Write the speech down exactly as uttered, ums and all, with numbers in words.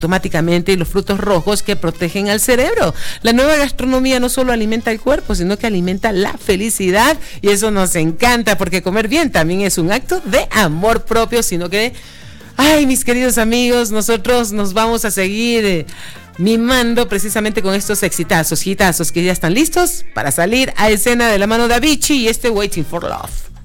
automáticamente los frutos rojos que protegen al cerebro. La nueva gastronomía no solo alimenta el cuerpo, sino que alimenta la felicidad, y eso nos encanta, porque comer bien también es un acto de amor propio, sino que, ay, mis queridos amigos, nosotros nos vamos a seguir eh, mimando precisamente con estos exitazos, hitazos que ya están listos para salir a escena de la mano de Avicii y este Waiting for Love.